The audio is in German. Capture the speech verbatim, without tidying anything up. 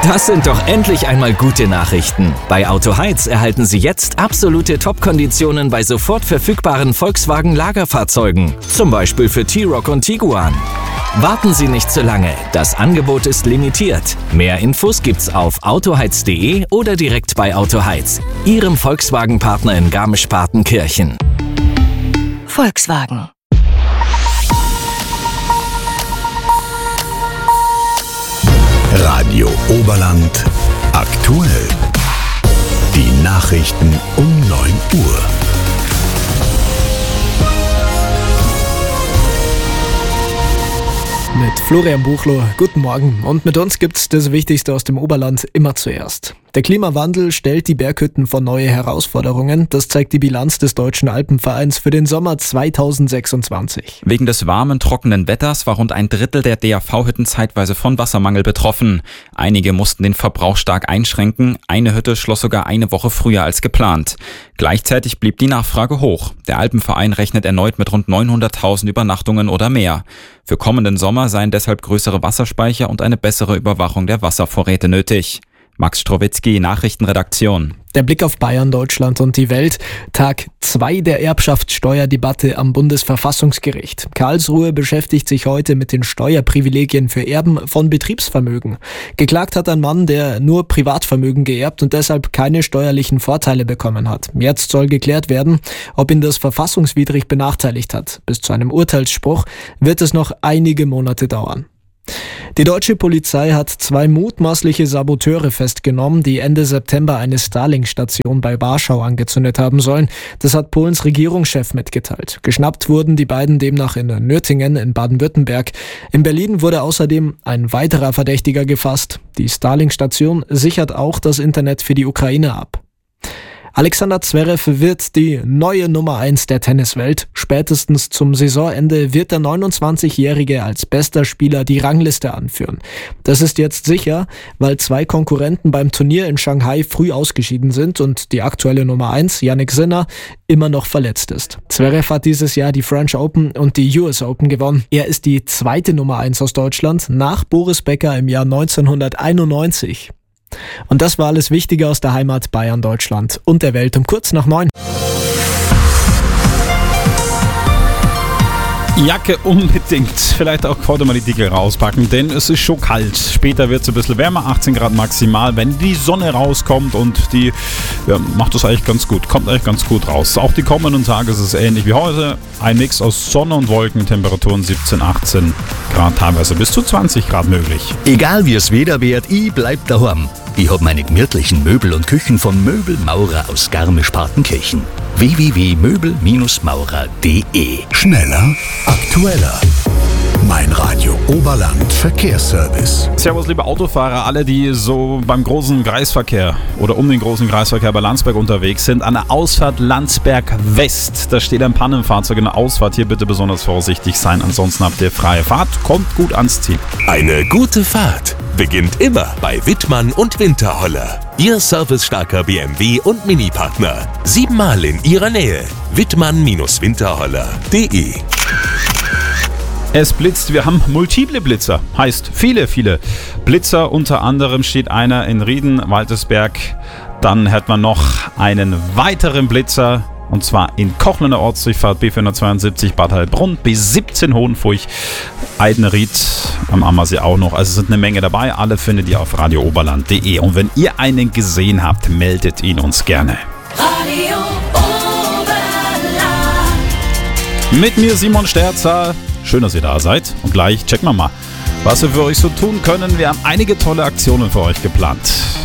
Das sind doch endlich einmal gute Nachrichten. Bei Autoheiz erhalten Sie jetzt absolute Top-Konditionen bei sofort verfügbaren Volkswagen-Lagerfahrzeugen. Zum Beispiel für T-Roc und Tiguan. Warten Sie nicht zu lange, das Angebot ist limitiert. Mehr Infos gibt's auf autoheiz punkt de oder direkt bei Autoheiz, Ihrem Volkswagen-Partner in Garmisch-Partenkirchen. Volkswagen. Radio Oberland aktuell. Die Nachrichten um neun Uhr. Mit Florian Buchloh, guten Morgen. Und mit uns gibt's das Wichtigste aus dem Oberland immer zuerst. Der Klimawandel stellt die Berghütten vor neue Herausforderungen. Das zeigt die Bilanz des Deutschen Alpenvereins für den Sommer zweitausendsechsundzwanzig. Wegen des warmen, trockenen Wetters war rund ein Drittel der D A V-Hütten zeitweise von Wassermangel betroffen. Einige mussten den Verbrauch stark einschränken. Eine Hütte schloss sogar eine Woche früher als geplant. Gleichzeitig blieb die Nachfrage hoch. Der Alpenverein rechnet erneut mit rund neunhunderttausend Übernachtungen oder mehr. Für kommenden Sommer seien deshalb größere Wasserspeicher und eine bessere Überwachung der Wasservorräte nötig. Max Strowitzki, Nachrichtenredaktion. Der Blick auf Bayern, Deutschland und die Welt. Tag zwei der Erbschaftssteuerdebatte am Bundesverfassungsgericht. Karlsruhe beschäftigt sich heute mit den Steuerprivilegien für Erben von Betriebsvermögen. Geklagt hat ein Mann, der nur Privatvermögen geerbt und deshalb keine steuerlichen Vorteile bekommen hat. Jetzt soll geklärt werden, ob ihn das verfassungswidrig benachteiligt hat. Bis zu einem Urteilsspruch wird es noch einige Monate dauern. Die deutsche Polizei hat zwei mutmaßliche Saboteure festgenommen, die Ende September eine Starlink-Station bei Warschau angezündet haben sollen. Das hat Polens Regierungschef mitgeteilt. Geschnappt wurden die beiden demnach in Nürtingen in Baden-Württemberg. In Berlin wurde außerdem ein weiterer Verdächtiger gefasst. Die Starlink-Station sichert auch das Internet für die Ukraine ab. Alexander Zverev wird die neue Nummer eins der Tenniswelt. Spätestens zum Saisonende wird der neunundzwanzigjährige als bester Spieler die Rangliste anführen. Das ist jetzt sicher, weil zwei Konkurrenten beim Turnier in Shanghai früh ausgeschieden sind und die aktuelle Nummer eins, Jannik Sinner, immer noch verletzt ist. Zverev hat dieses Jahr die French Open und die U S Open gewonnen. Er ist die zweite Nummer eins aus Deutschland nach Boris Becker im Jahr neunzehnhunderteinundneunzig. Und das war alles Wichtige aus der Heimat Bayern, Deutschland und der Welt um kurz nach neun. Jacke unbedingt. Vielleicht auch heute mal die Dicke rauspacken, denn es ist schon kalt. Später wird es ein bisschen wärmer, achtzehn Grad maximal. Wenn die Sonne rauskommt und die ja, macht das eigentlich ganz gut, kommt eigentlich ganz gut raus. Auch die kommenden Tage ist es ähnlich wie heute. Ein Mix aus Sonne und Wolken, Temperaturen siebzehn, achtzehn Grad, teilweise bis zu zwanzig Grad möglich. Egal wie es Wetter wird, ich bleib daheim. Ich hab meine gemütlichen Möbel und Küchen von Möbelmaurer aus Garmisch-Partenkirchen. w w w punkt möbel maurer punkt de. Schneller, aktueller. Mein Radio Oberland Verkehrsservice. Servus, liebe Autofahrer, alle, die so beim großen Kreisverkehr oder um den großen Kreisverkehr bei Landsberg unterwegs sind. An der Ausfahrt Landsberg West, da steht ein Pannenfahrzeug in der Ausfahrt. Hier bitte besonders vorsichtig sein, ansonsten habt ihr freie Fahrt. Kommt gut ans Ziel. Eine gute Fahrt beginnt immer bei Wittmann und Winterholler. Ihr servicestarker B M W und Mini-Partner. Siebenmal in Ihrer Nähe. Wittmann Winterholler punkt de. Es blitzt, wir haben multiple Blitzer, heißt viele, viele Blitzer. Unter anderem steht einer in Rieden, Waltersberg. Dann hört man noch einen weiteren Blitzer, und zwar in Kochel an der Ortsdurchfahrt B vierhundertzweiundsiebzig Bad Heilbrunn, B siebzehn Hohenfurch, Eidenried am Ammersee auch noch. Also es sind eine Menge dabei, alle findet ihr auf radio oberland punkt de. Und wenn ihr einen gesehen habt, meldet ihn uns gerne. Radio Oberland. Mit mir Simon Sterzer. Schön, dass ihr da seid. Und gleich checken wir mal, was wir für euch so tun können. Wir haben einige tolle Aktionen für euch geplant.